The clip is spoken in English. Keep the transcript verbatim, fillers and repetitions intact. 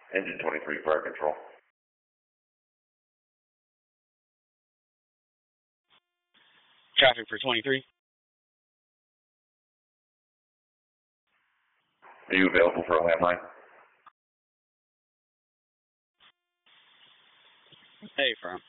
Engine twenty-three, fire control. Traffic for twenty-three. Are you available for a landline? Hey, firm.